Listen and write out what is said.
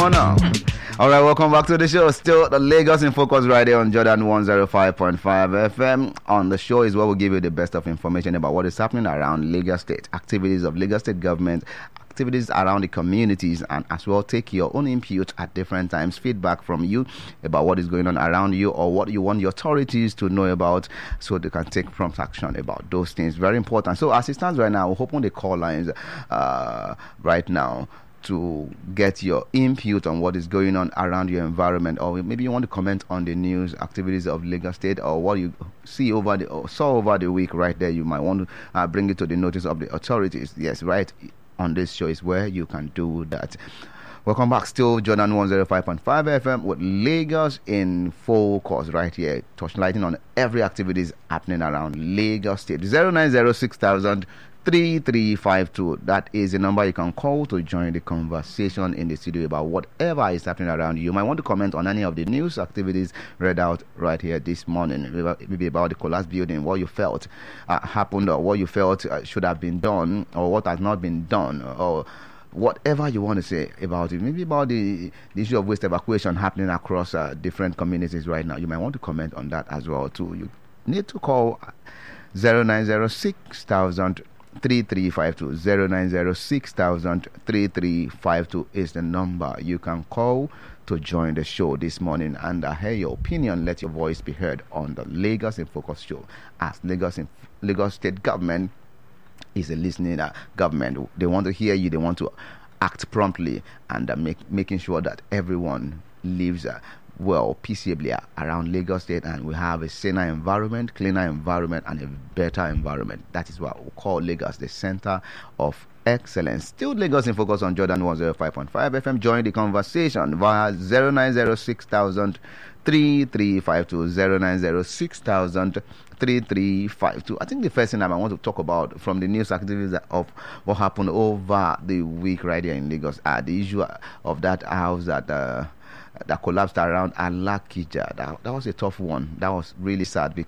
on now. All right, welcome back to the show. Still the Lagos in Focus right here on Jordan 105.5 FM. On the show is where we give you the best of information about what is happening around Lagos State, activities of Lagos State government, activities around the communities, and as well take your own input at different times, feedback from you about what is going on around you or what you want the authorities to know about so they can take prompt action about those things. Very important. So as it stands right now, we're hoping the call lines right now to get your input on what is going on around your environment, or maybe you want to comment on the news activities of Lagos State or what you see saw over the week right there. You might want to bring it to the notice of the authorities. Yes, right on this show is where you can do that. Welcome back. Still Jordan 105.5 FM with Lagos in Focus right here, touchlighting on every activities happening around Lagos State. 0906 3352. That is the number you can call to join the conversation in the studio about whatever is happening around you. You might want to comment on any of the news activities read out right here this morning, maybe about the collapse building, what you felt happened, or what you felt should have been done, or what has not been done, or whatever you want to say about it. Maybe about the issue of waste evacuation happening across different communities right now. You might want to comment on that as well too. You need to call 0906 3352. 0906 3352 is the number you can call to join the show this morning and hear your opinion. Let your voice be heard on the Lagos in Focus show, as Lagos State government is a listening government. They want to hear you. They want to act promptly and making sure that everyone lives well, peaceably around Lagos State, and we have a saner environment, cleaner environment, and a better environment. That is what we call Lagos the center of excellence. Still Lagos in Focus on Jordan 105.5 FM. Join the conversation via 0906 3352. 0906 3352. I think the first thing I want to talk about from the news activities of what happened over the week right here in Lagos, the issue of that house that collapsed around Alakija. That was a tough one. That was really sad